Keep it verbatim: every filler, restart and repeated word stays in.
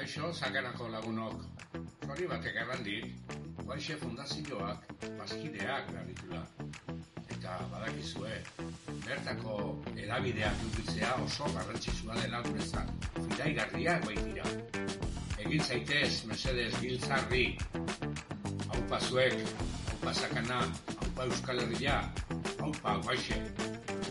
Kaixo, sakanako lagunok. Zori batek erran dit, Guaixe fundazioak bazkideak behar ditula. Eta badakizue, bertako edabideak edukitzea oso garrantzitsua dela guretzat. Fidaigarriak baitira. Egin zaitez, mesedez, giltzarri. Haupa zuek, haupa sakana, haupa Euskal Herria, haupa Guaixe.